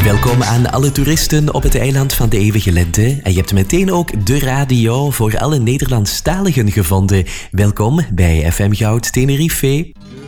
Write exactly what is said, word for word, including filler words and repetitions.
Welkom aan alle toeristen op het eiland van de eeuwige lente. En je hebt meteen ook de radio voor alle Nederlandstaligen gevonden. Welkom bij F M Goud Tenerife.